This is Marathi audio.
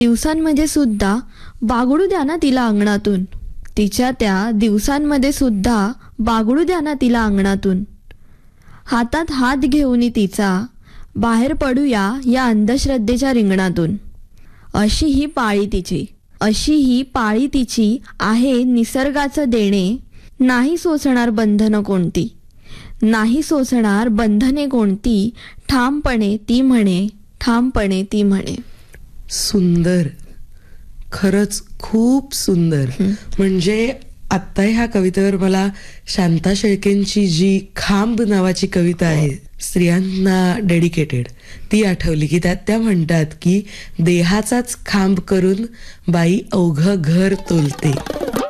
दिवसांमध्ये सुद्धा बागडू द्या ना तिला अंगणातून, तिच्या त्या दिवसांमध्ये सुद्धा बागडू द्या ना तिला अंगणातून. हातात हात घेऊन तिचा बाहेर पडूया या अंधश्रद्धेच्या रिंगणातून. अशी ही पाळी तिची, अशी ही पाळी तिची आहे निसर्गाचं देणे. नाही सोसणार बंधनं कोणती, नाही सोसणार बंधने कोणती. ठामपणे ती म्हणे, ठामपणे ती म्हणे. सुंदर, खरंच खूप सुंदर. म्हणजे आत्ता ह्या कवितेवर मला शांता शेळकेंची जी खांब नावाची कविता आहे, स्त्रियांना डेडिकेटेड, ती आठवली की त्यात त्या म्हणतात की देहाचाच खांब करून बाई अवघं घर तोलते.